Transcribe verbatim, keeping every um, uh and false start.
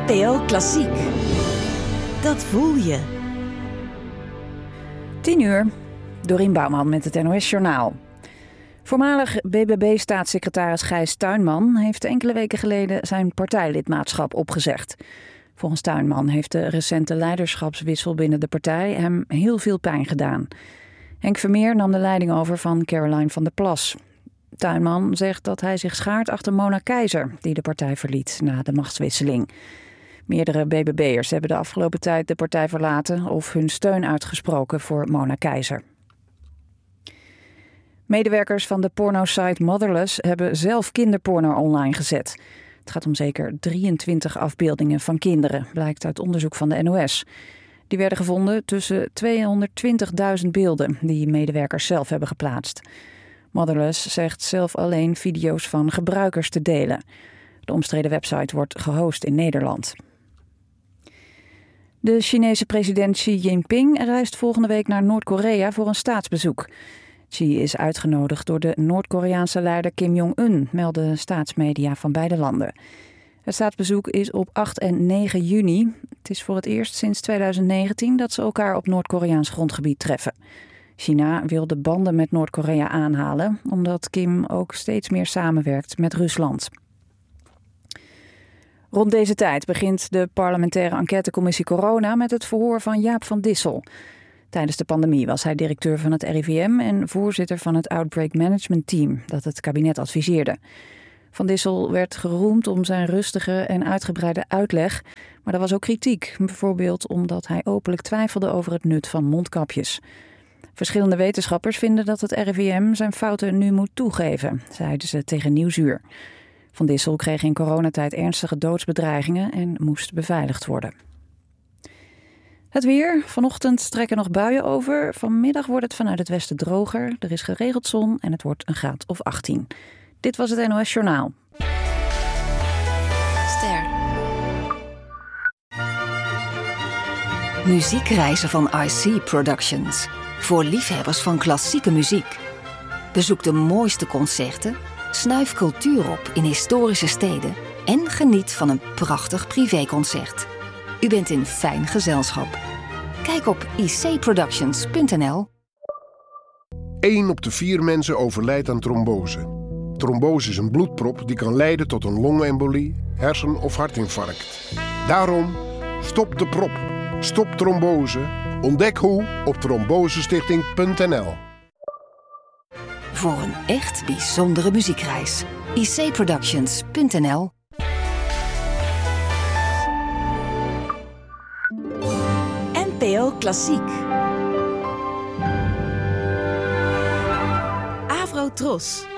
N P O Klassiek. Dat voel je. tien uur. Dorien Bouwman met het N O S-journaal. Voormalig B B B-staatssecretaris Gijs Tuinman heeft enkele weken geleden zijn partijlidmaatschap opgezegd. Volgens Tuinman heeft de recente leiderschapswissel binnen de partij hem heel veel pijn gedaan. Henk Vermeer nam de leiding over van Caroline van der Plas. Tuinman zegt dat hij zich schaart achter Mona Keizer, die de partij verliet na de machtswisseling. Meerdere B B B'ers hebben de afgelopen tijd de partij verlaten of hun steun uitgesproken voor Mona Keizer. Medewerkers van de pornosite Motherless hebben zelf kinderporno online gezet. Het gaat om zeker drieëntwintig afbeeldingen van kinderen, blijkt uit onderzoek van de N O S. Die werden gevonden tussen tweehonderdtwintigduizend beelden die medewerkers zelf hebben geplaatst. Motherless zegt zelf alleen video's van gebruikers te delen. De omstreden website wordt gehost in Nederland. De Chinese president Xi Jinping reist volgende week naar Noord-Korea voor een staatsbezoek. Xi is uitgenodigd door de Noord-Koreaanse leider Kim Jong-un, melden staatsmedia van beide landen. Het staatsbezoek is op acht en negen juni. Het is voor het eerst sinds tweeduizend negentien dat ze elkaar op Noord-Koreaans grondgebied treffen. China wil de banden met Noord-Korea aanhalen, omdat Kim ook steeds meer samenwerkt met Rusland. Rond deze tijd begint de parlementaire enquêtecommissie Corona met het verhoor van Jaap van Dissel. Tijdens de pandemie was hij directeur van het R I V M en voorzitter van het Outbreak Management Team dat het kabinet adviseerde. Van Dissel werd geroemd om zijn rustige en uitgebreide uitleg, maar er was ook kritiek, bijvoorbeeld omdat hij openlijk twijfelde over het nut van mondkapjes. Verschillende wetenschappers vinden dat het R I V M zijn fouten nu moet toegeven, zeiden ze tegen Nieuwsuur. Van Dissel kreeg in coronatijd ernstige doodsbedreigingen en moest beveiligd worden. Het weer. Vanochtend trekken nog buien over. Vanmiddag wordt het vanuit het westen droger. Er is geregeld zon en het wordt een graad of achttien. Dit was het N O S Journaal. Ster. Muziekreizen van I C Productions. Voor liefhebbers van klassieke muziek. Bezoek de mooiste concerten, snuif cultuur op in historische steden en geniet van een prachtig privéconcert. U bent in fijn gezelschap. Kijk op i c productions punt n l. Eén op de vier mensen overlijdt aan trombose. Trombose is een bloedprop die kan leiden tot een longembolie, hersen- of hartinfarct. Daarom, stop de prop. Stop trombose. Ontdek hoe op trombosestichting punt n l. Voor een echt bijzondere muziekreis. i c productions punt n l. N P O Klassiek. Avro Tros.